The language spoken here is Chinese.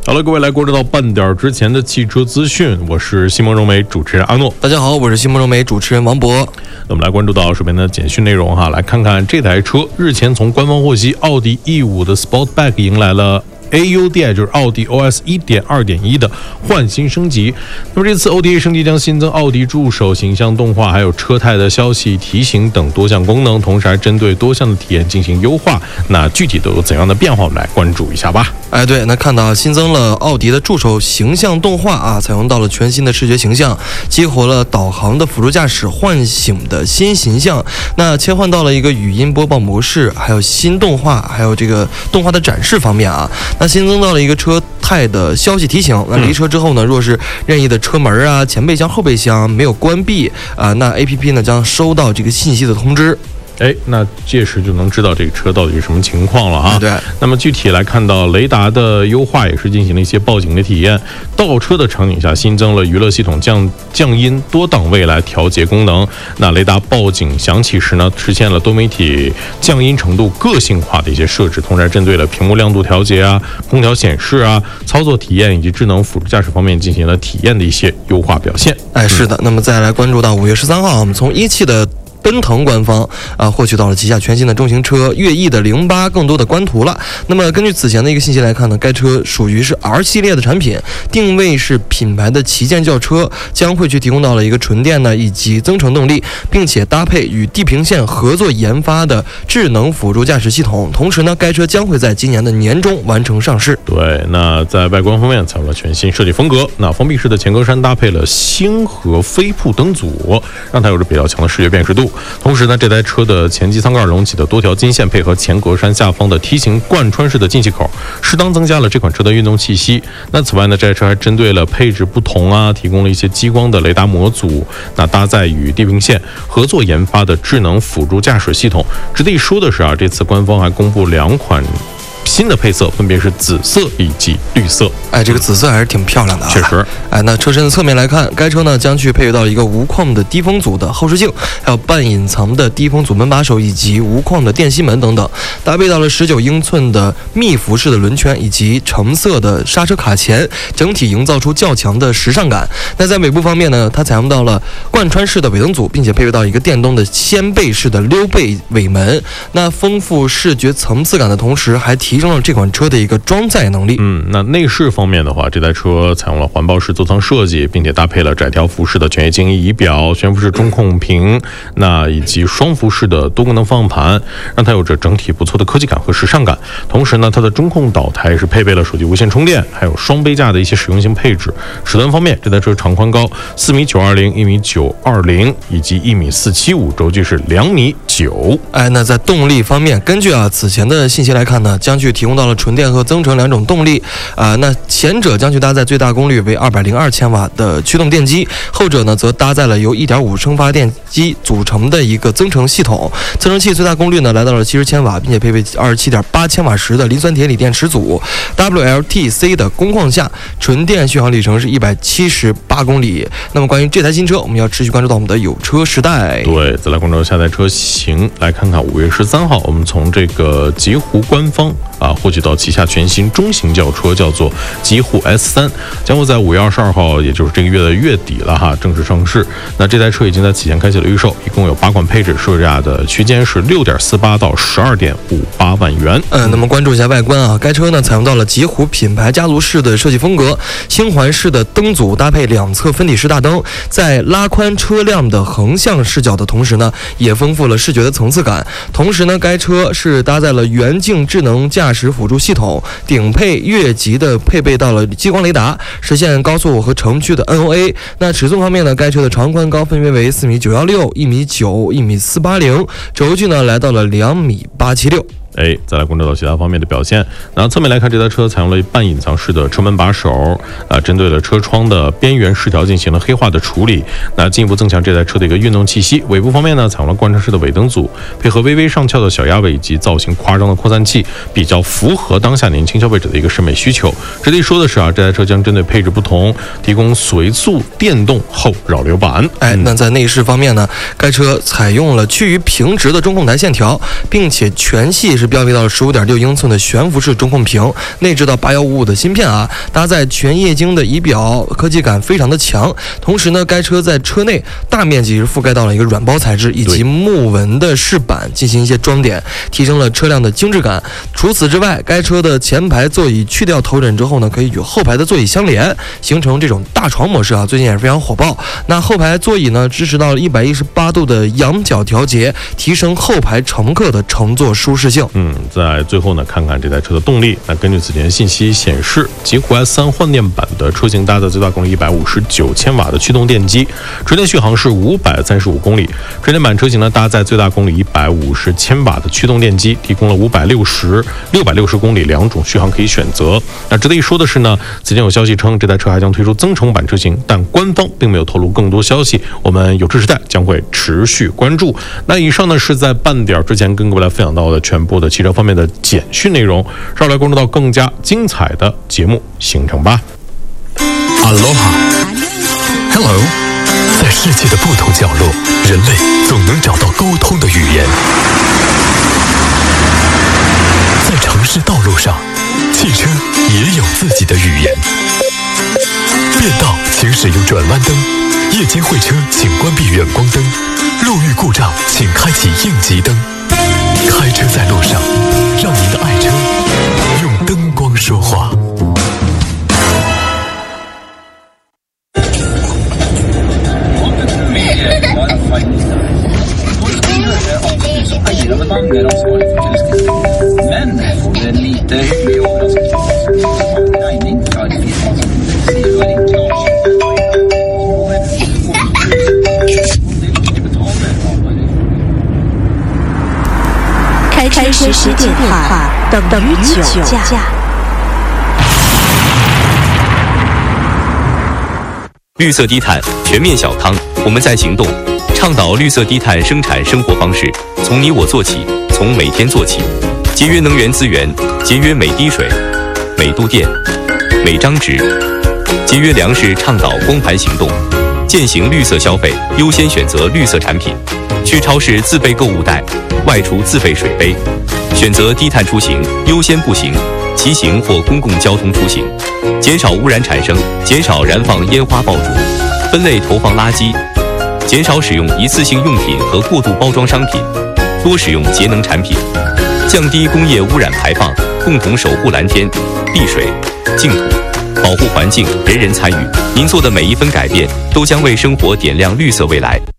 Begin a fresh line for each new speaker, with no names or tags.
好了，各位来关注到半点之前的汽车资讯，我是西蒙融媒主持人阿诺。
大家好，我是西蒙融媒主持人王博。
那我们来关注到手边的简讯内容哈，来看看这台车日前从官方获悉，奥迪 E5 的 Sportback 迎来了AUDI 就是奥迪 OS 1.2.1 的换新升级。那么这次 OTA 升级将新增奥迪助手、形象动画，还有车态的消息提醒等多项功能，同时还针对多项的体验进行优化。那具体都有怎样的变化，我们来关注一下吧。
对，那看到新增了奥迪的助手形象动画啊，采用到了全新的视觉形象，激活了导航的辅助驾驶唤醒的新形象，那切换到了一个语音播报模式，还有新动画，还有这个动画的展示方面啊。那新增到了一个车态的消息提醒，那离车之后呢，若是任意的车门啊、前备箱、后备箱没有关闭啊，那 APP 呢将收到这个信息的通知。
那届时就能知道这个车到底是什么情况了哈。
对。
那么具体来看到雷达的优化也是进行了一些报警的体验，倒车的场景下新增了娱乐系统降音多档位来调节功能。那雷达报警响起时呢，实现了多媒体降音程度个性化的一些设置，同时还针对了屏幕亮度调节啊、空调显示啊、操作体验以及智能辅助驾驶方面进行了体验的一些优化表现。
是的。那么再来关注到5月13号，我们从一汽的奔腾官方获取到了旗下全新的中型车悦翼的08更多的官图了。那么根据此前的一个信息来看呢，该车属于是 R 系列的产品，定位是品牌的旗舰轿车，将会去提供到了一个纯电呢以及增程动力，并且搭配与地平线合作研发的智能辅助驾驶系统。同时呢，该车将会在今年的年中完成上市。
对，那在外观方面采用了全新设计风格，那封闭式的前格栅搭配了星河飞瀑灯组，让它有着比较强的视觉辨识度。同时呢，这台车的前机舱盖隆起的多条金线，配合前格栅下方的梯形贯穿式的进气口，适当增加了这款车的运动气息。那此外呢，这台车还针对了配置不同啊，提供了一些激光的雷达模组，那搭载与地平线合作研发的智能辅助驾驶系统。值得一说的是啊，这次官方还公布2款新的配色，分别是紫色以及绿色。
这个紫色还是挺漂亮的啊。
确实。
那车身的侧面来看，该车呢将去配备到一个无框的低风阻的后视镜，还有半隐藏的低风阻门把手以及无框的电吸门等等，搭配到了19英寸的密辐式的轮圈以及橙色的刹车卡钳，整体营造出较强的时尚感。那在尾部方面呢，它采用到了贯穿式的尾灯组，并且配备到一个电动的掀背式的溜背尾门，那丰富视觉层次感的同时，还提升了这款车的一个装载能力。
那内饰方面的话，这台车采用了环抱式座舱设计，并且搭配了窄条幅式的全液晶仪表、悬浮式中控屏，那以及双幅式的多功能方向盘，让它有着整体不错的科技感和时尚感。同时呢，它的中控岛台是配备了手机无线充电，还有双杯架的一些实用性配置。尺寸方面，这台车长宽高4.920米、1.920米以及1.475米，轴距是2.9米。
那在动力方面，根据此前的信息来看呢，将去提供到了纯电和增程2种动力那前者将去搭载最大功率为202千瓦的驱动电机，后者呢则搭载了由1.5升发电机组成的一个增程系统。增程器最大功率呢来到了70千瓦，并且配备27.8千瓦时的磷酸铁锂电池组。WLTC 的工况下，纯电续航里程是178公里。那么关于这台新车，我们要持续关注到我们的有车时代。
对，再来关注下台车型，来看看5月13号，我们从这个极狐官方获取到旗下全新中型轿车，叫做极狐 S3，将会在5月22号，也就是这个月的月底了哈，正式上市。那这台车已经在此前开启了预售，一共有8款配置，售价的区间是6.48到12.58万元。
那么关注一下外观啊，该车呢采用到了极狐品牌家族式的设计风格，星环式的灯组搭配两侧分体式大灯，在拉宽车辆的横向视角的同时呢，也丰富了视觉的层次感。同时呢，该车是搭载了远景智能驾驶辅助系统，顶配越级的配备到了激光雷达，实现高速和城区的 NOA。那尺寸方面呢，该车的长宽高分别为4.916米、1.9米、1.480米，轴距呢来到了2.876米。
再来关注到其他方面的表现。然后侧面来看，这台车采用了半隐藏式的车门把手，针对了车窗的边缘饰条进行了黑化的处理，那进一步增强这台车的一个运动气息。尾部方面呢，采用了贯穿式的尾灯组，配合微微上翘的小鸭尾以及造型夸张的扩散器，比较符合当下年轻消费者的一个审美需求。值得一说的是这台车将针对配置不同，提供随速电动后扰流板。
那在内饰方面呢，该车采用了趋于平直的中控台线条，并且全系是标配到了15.6英寸的悬浮式中控屏，内置到8155的芯片啊，搭载全液晶的仪表，科技感非常的强。同时呢，该车在车内大面积是覆盖到了一个软包材质以及木纹的饰板进行一些装点，提升了车辆的精致感。除此之外，该车的前排座椅去掉头枕之后呢，可以与后排的座椅相连，形成这种大床模式啊，最近也是非常火爆。那后排座椅呢，支持到了118度的仰角调节，提升后排乘客的乘坐舒适性。
在最后呢，看看这台车的动力。那根据此前信息显示，极狐 S3 换电版的车型搭载最大功率159千瓦的驱动电机，纯电续航是535公里。纯电版车型呢，搭载最大功率150千瓦的驱动电机，提供了560、660公里两种续航可以选择。那值得一说的是呢，此前有消息称这台车还将推出增程版车型，但官方并没有透露更多消息。我们有车时代将会持续关注。那以上呢是在半点之前跟各位来分享到的全部的汽车方面的简讯内容，稍后来关注到更加精彩的节目行程吧。
Aloha，Hello， 在世界的不同角落，人类总能找到沟通的语言。在城市道路上，汽车也有自己的语言。变道请使用转弯灯，夜间会车请关闭远光灯，路遇故障请开启应急灯。开车在路上，让您的爱车用灯光说话。
开车时电话等于酒驾。
绿色低碳全面小康，我们在行动，倡导绿色低碳生产生活方式，从你我做起，从每天做起，节约能源资源，节约每滴水、每度电、每张纸，节约粮食，倡导光盘行动，践行绿色消费，优先选择绿色产品，去超市自备购物袋，外出自备水杯，选择低碳出行，优先步行、骑行或公共交通出行，减少污染产生，减少燃放烟花爆竹，分类投放垃圾，减少使用一次性用品和过度包装商品，多使用节能产品，降低工业污染排放，共同守护蓝天、碧水、净土，保护环境，人人参与。您做的每一分改变，都将为生活点亮绿色未来。